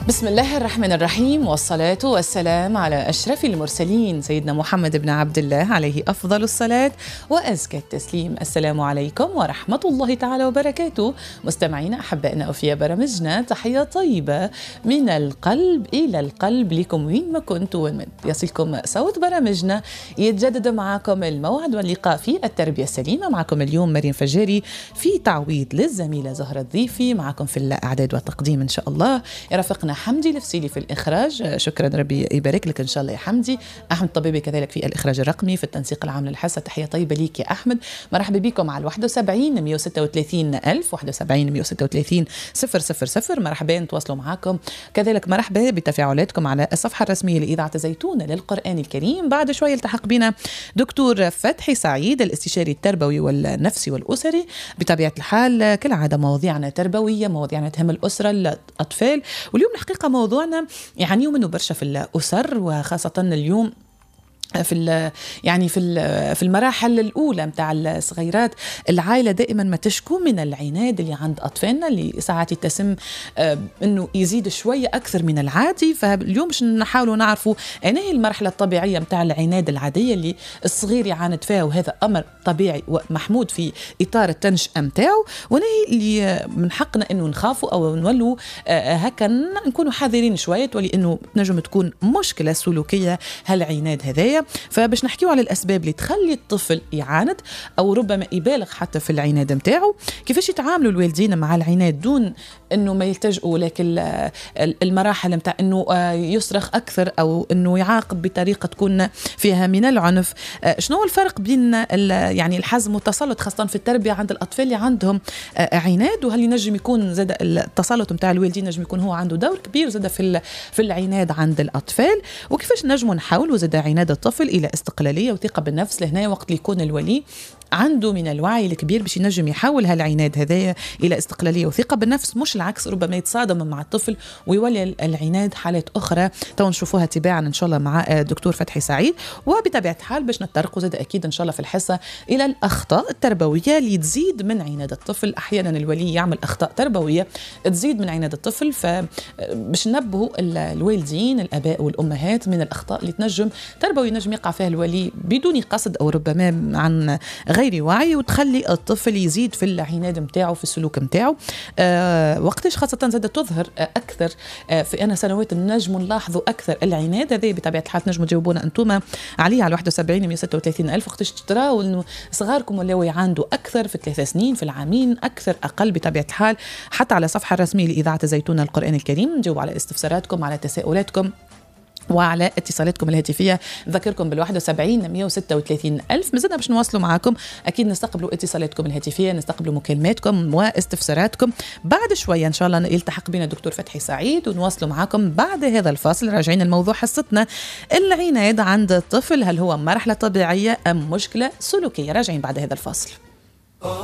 بسم الله الرحمن الرحيم، والصلاة والسلام على أشرف المرسلين سيدنا محمد بن عبد الله عليه أفضل الصلاة وأزكى التسليم. السلام عليكم ورحمة الله تعالى وبركاته. مستمعينا أحبائنا في برامجنا، تحية طيبة من القلب إلى القلب لكم وين ما كنتوا، وين يصلكم صوت برامجنا. يتجدد معكم الموعد واللقاء في التربية السليمة. معكم اليوم مريم فجاري في تعويض للزميلة زهرة الضيفي، معكم في الإعداد والتقديم إن شاء الله يرافقنا حمدي الفسيلي في الإخراج. شكرا، ربي يبارك لك إن شاء الله يا حمدي. أحمد طبيبي كذلك في الإخراج الرقمي، في التنسيق العام للحصة. تحية طيبة ليك يا أحمد. مرحبا بكم على 71 136 ألف 71 136 000. مرحبا، تواصلوا معكم. كذلك مرحبا بتفاعلاتكم على الصفحة الرسمية لإذاعة زيتون للقرآن الكريم. بعد شوي يلتحق بنا دكتور فتحي سعيد، الاستشاري التربوي والنفسي والأسري. بطبيعة الحال كالعادة مواضيعنا تربوية، مواضيعنا تهم الأسرة الأطفال. واليوم الحقيقة موضوعنا يعنيه منه برشا في الأسر، وخاصة اليوم في المراحل الأولى متاع الصغيرات. العائلة دائما ما تشكو من العناد اللي عند أطفالنا، اللي ساعات يتسم أنه يزيد شوية أكثر من العادي. فاليوم باش نحاولوا نعرفوا أنا هي المرحلة الطبيعية متاع العناد العادية اللي الصغير يعاند فيها، وهذا أمر طبيعي ومحمود في إطار التنشئة متاعه، ونهي اللي من حقنا أنه نخافوا أو نولوا هكا نكونوا حذرين شوية، تولي أنه تنجم تكون مشكلة سلوكية هالعناد هذايا. فباش نحكيو على الأسباب اللي تخلي الطفل يعاند أو ربما يبالغ حتى في العناد متاعه، كيفاش يتعاملوا الوالدين مع العناد دون أنه ما يلتجئوا لك المراحل متاع أنه يصرخ أكثر أو أنه يعاقب بطريقة تكون فيها من العنف. شنو هو الفرق بين يعني الحزم والتسلط، خاصة في التربية عند الأطفال اللي عندهم عناد؟ وهل ينجم يكون زاد التسلط متاع الوالدين نجم يكون هو عنده دور كبير زاد في العناد عند الأطفال؟ وكيفاش نجموا نحاولوا زاد عناد الطفل إلى استقلالية وثقة بالنفس لهنا، وقت اللي يكون الولي عنده من الوعي الكبير باش ينجم يحاول هالعناد هذايا إلى استقلالية وثقة بالنفس، مش العكس ربما يتصادم مع الطفل ويولي العناد حالات أخرى. تو نشوفوها تباعا إن شاء الله مع دكتور فتحي سعيد. وبطبيعة الحال باش نتطرقوا زاد أكيد إن شاء الله في الحصة إلى الأخطاء التربوية اللي تزيد من عناد الطفل. أحيانا الولي يعمل أخطاء تربوية تزيد من عناد الطفل، فباش ننبهوا الوالدين الآباء والأمهات من الأخطاء اللي تنجم تربوي نجم يقع فيها الولي بدون قصد أو ربما عن غير وعي، وتخلي الطفل يزيد في العناد متاعه في السلوك متاعه. وقتاش خاصة زاد تظهر أكثر في أنا سنوات نجم نلاحظوا أكثر العناد هذه؟ بطبيعة الحال نجموا تجاوبونا أنتم عليه على 71 136 ألف. وقتاش تراوا إنه صغاركم ولاو يعاندوا أكثر في 3 سنين، في العامين، أكثر أقل؟ بطبيعة الحال حتى على الصفحة الرسمية لإذاعة زيتون القرآن الكريم نجاوب على استفساراتكم، على تساؤلاتكم وعلى اتصالاتكم الهاتفية. نذكركم بال71 136 ألف. مازلنا باش نواصلوا معكم، أكيد نستقبلوا اتصالاتكم الهاتفية، نستقبلوا مكالماتكم واستفساراتكم. بعد شوية إن شاء الله يلتحق بنا دكتور فتحي سعيد ونواصلوا معكم بعد هذا الفاصل. راجعين الموضوع حصتنا العناد عند الطفل، هل هو مرحلة طبيعية أم مشكلة سلوكية؟ راجعين بعد هذا الفاصل.